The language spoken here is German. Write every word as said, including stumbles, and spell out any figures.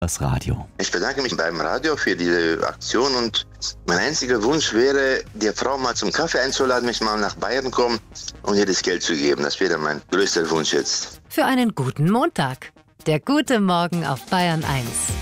das Radio. Ich bedanke mich beim Radio für diese Aktion und mein einziger Wunsch wäre, die Frau mal zum Kaffee einzuladen, mich mal nach Bayern kommen und ihr das Geld zu geben. Das wäre mein größter Wunsch jetzt. Für einen guten Montag. Der gute Morgen auf Bayern eins.